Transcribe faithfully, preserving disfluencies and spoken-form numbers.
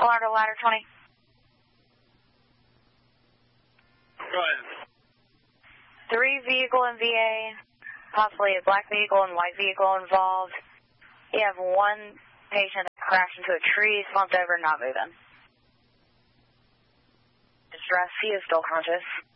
Alarm to ladder twenty. Go ahead. Three vehicle in V A, possibly a black vehicle and white vehicle involved. You have one patient that crashed into a tree, slumped over, not moving. Distress, he is still conscious.